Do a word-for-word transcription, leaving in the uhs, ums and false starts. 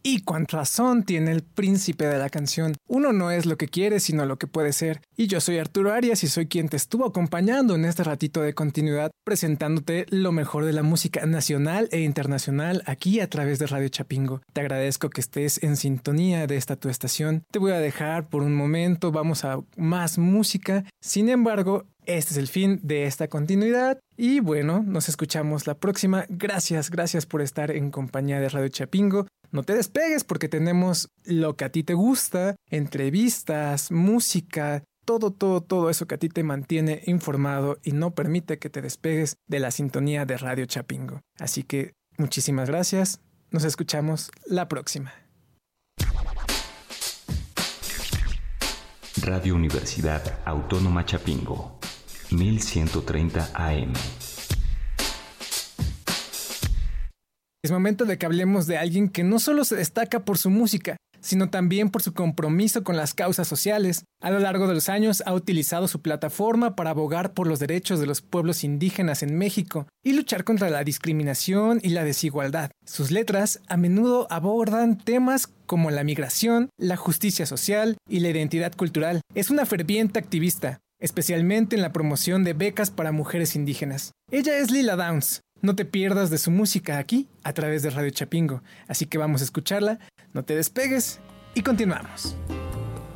Y cuánta razón tiene el príncipe de la canción. Uno no es lo que quiere, sino lo que puede ser. Y yo soy Arturo Arias y soy quien te estuvo acompañando en este ratito de continuidad, presentándote lo mejor de la música nacional e internacional aquí a través de Radio Chapingo. Te agradezco que estés en sintonía de esta tu estación. Te voy a dejar por un momento, vamos a más música. Sin embargo, este es el fin de esta continuidad y bueno, nos escuchamos la próxima. Gracias, gracias por estar en compañía de Radio Chapingo. No te despegues porque tenemos lo que a ti te gusta, entrevistas, música, todo, todo, todo eso que a ti te mantiene informado y no permite que te despegues de la sintonía de Radio Chapingo. Así que muchísimas gracias, nos escuchamos la próxima. Radio Universidad Autónoma Chapingo, mil ciento treinta A M. Es momento de que hablemos de alguien que no solo se destaca por su música, sino también por su compromiso con las causas sociales. A lo largo de los años ha utilizado su plataforma para abogar por los derechos de los pueblos indígenas en México y luchar contra la discriminación y la desigualdad. Sus letras a menudo abordan temas como la migración, la justicia social y la identidad cultural. Es una ferviente activista, especialmente en la promoción de becas para mujeres indígenas. Ella es Lila Downs. No te pierdas de su música aquí, a través de Radio Chapingo. Así que vamos a escucharla, no te despegues y continuamos.